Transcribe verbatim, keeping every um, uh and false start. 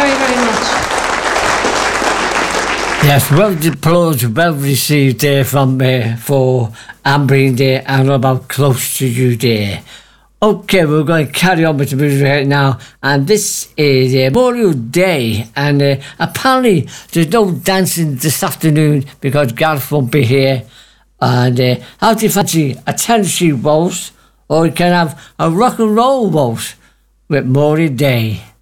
very, very much. Yes, well applause, well received there from uh, for Ambreen there and about Close to You there. Okay, we're going to carry on with the music right now, and this is uh, Memorial Day, and uh, apparently there's no dancing this afternoon because Gareth won't be here. And uh, how do you fancy a Tennessee waltz, or you can have a rock and roll waltz with Memorial Day?